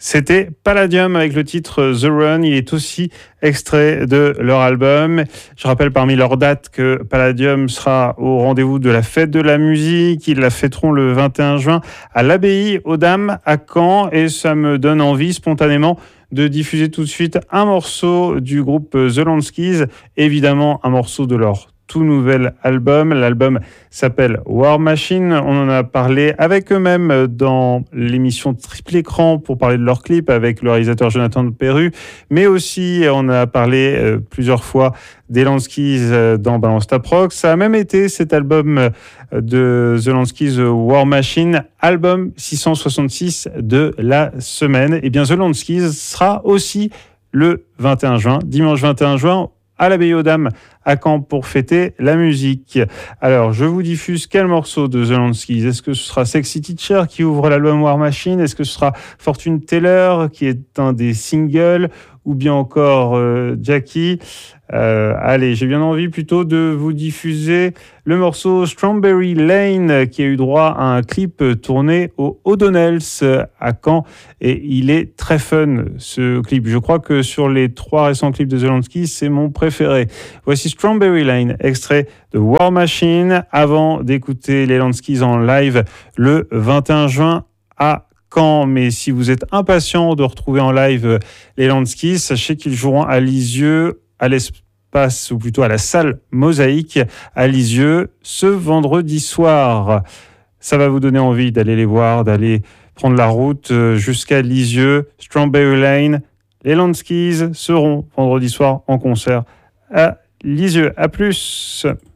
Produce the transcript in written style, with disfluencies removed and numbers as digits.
C'était Palladium avec le titre The Run. Il est aussi extrait de leur album. Je rappelle parmi leurs dates que Palladium sera au rendez-vous de la fête de la musique. Ils la fêteront le 21 juin à l'Abbaye aux Dames à Caen. Et ça me donne envie spontanément de diffuser tout de suite un morceau du groupe The Lanskeys. Évidemment, un morceau de leur tout nouvel album. L'album s'appelle War Machine. On en a parlé avec eux-mêmes dans l'émission Triple Écran pour parler de leur clip avec le réalisateur Jonathan Perru. Mais aussi, on a parlé plusieurs fois des Lanskeys dans Balance Ta Proc. Ça a même été cet album de The Lanskeys War Machine, album 666 de la semaine. Et bien, The Lanskeys sera aussi le 21 juin, dimanche 21 juin, à l'Abbaye aux Dames à Caen pour fêter la musique. Alors, je vous diffuse quel morceau de The Lanskeys? Est-ce que ce sera Sexy Teacher qui ouvre l'album War Machine? Est-ce que ce sera Fortune Teller qui est un des singles? Ou bien encore Jackie? Allez, j'ai bien envie plutôt de vous diffuser le morceau Strawberry Lane qui a eu droit à un clip tourné au O'Donnell's à Caen et il est très fun ce clip. Je crois que sur les 3 récents clips de The Lanskeys, c'est mon préféré. Voici Strawberry Lane, extrait de War Machine avant d'écouter les Lanskeys en live le 21 juin à Caen. Mais si vous êtes impatient de retrouver en live les Lanskeys, sachez qu'ils joueront à Lisieux, à l'espace, ou plutôt à la salle Mosaïque à Lisieux ce vendredi soir. Ça va vous donner envie d'aller les voir, d'aller prendre la route jusqu'à Lisieux. Strawberry Lane, les Lanskeys seront vendredi soir en concert à Lisieux. À plus.